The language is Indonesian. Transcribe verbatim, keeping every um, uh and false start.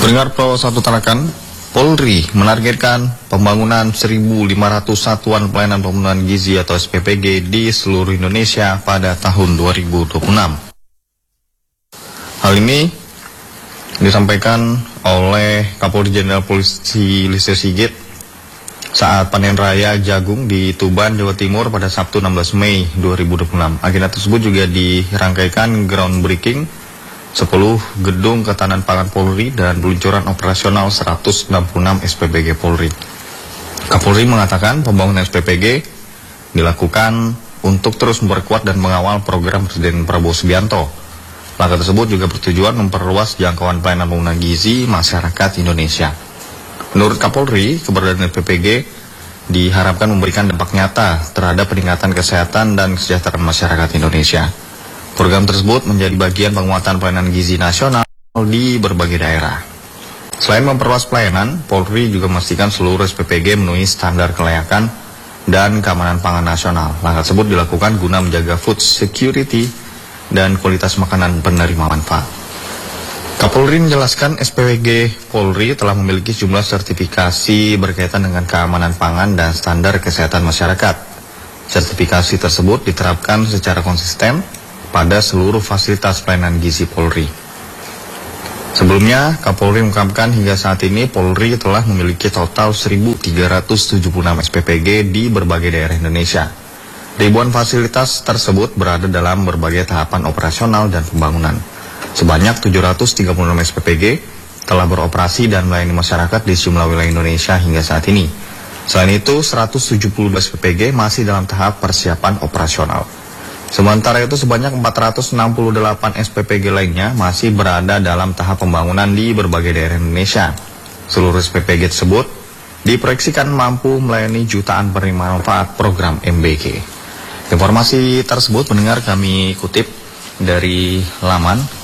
Pendengar Pro satu Tarakan, Polri menargetkan pembangunan seribu lima ratus satuan pelayanan pemenuhan gizi atau S P P G di seluruh Indonesia pada tahun dua ribu dua puluh enam. Hal ini disampaikan oleh Kapolri Jenderal Polisi Listio Sigit saat panen raya jagung di Tuban, Jawa Timur pada Sabtu enam belas Mei dua ribu dua puluh enam. Agenda tersebut juga dirangkaikan groundbreaking sepuluh gedung ketahanan pangan Polri dan peluncuran operasional seratus enam puluh enam S P P G Polri. Kapolri mengatakan pembangunan S P P G dilakukan untuk terus memperkuat dan mengawal program Presiden Prabowo Subianto. Langkah tersebut juga bertujuan memperluas jangkauan pelayanan pemenuhan gizi masyarakat Indonesia. Menurut Kapolri, keberadaan S P P G diharapkan memberikan dampak nyata terhadap peningkatan kesehatan dan kesejahteraan masyarakat Indonesia. Program tersebut menjadi bagian penguatan pelayanan gizi nasional di berbagai daerah. Selain memperluas pelayanan, Polri juga memastikan seluruh S P P G memenuhi standar kelayakan dan keamanan pangan nasional. Langkah tersebut dilakukan guna menjaga food security dan kualitas makanan penerima manfaat. Kapolri menjelaskan S P P G Polri telah memiliki jumlah sertifikasi berkaitan dengan keamanan pangan dan standar kesehatan masyarakat. Sertifikasi tersebut diterapkan secara konsisten pada seluruh fasilitas pelayanan gizi Polri. Sebelumnya, Kapolri mengungkapkan hingga saat ini Polri telah memiliki total seribu tiga ratus tujuh puluh enam S P P G di berbagai daerah Indonesia. Ribuan fasilitas tersebut berada dalam berbagai tahapan operasional dan pembangunan. Sebanyak tujuh ratus tiga puluh enam S P P G telah beroperasi dan melayani masyarakat di sejumlah wilayah Indonesia hingga saat ini. Selain itu, seratus tujuh puluh dua S P P G masih dalam tahap persiapan operasional. Sementara itu, sebanyak empat ratus enam puluh delapan S P P G lainnya masih berada dalam tahap pembangunan di berbagai daerah Indonesia. Seluruh S P P G tersebut diproyeksikan mampu melayani jutaan penerima manfaat program M B G. Informasi tersebut mendengar kami kutip dari laman